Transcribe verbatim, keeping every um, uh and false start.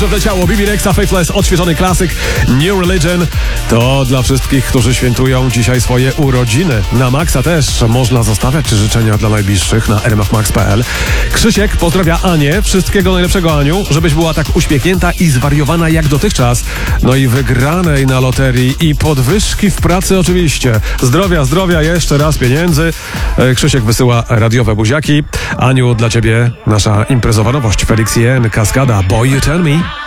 że wleciało. Bibi Rexha, Faithless, odświeżony klasyk New Religion. To dla wszystkich, którzy świętują dzisiaj swoje urodziny. Na Maxa też można zostawiać życzenia dla najbliższych na r m f max kropka p l. Krzysiek pozdrawia Anię. Wszystkiego najlepszego, Aniu, żebyś była tak uśmiechnięta i zwariowana jak dotychczas. No i wygranej na loterii i podwyżki w pracy oczywiście. Zdrowia, zdrowia, jeszcze raz pieniędzy. Krzysiek wysyła radiowe buziaki. Aniu, dla ciebie nasza imprezowa nowość. Felix Jen, Kaskada, Boy You Tell Me.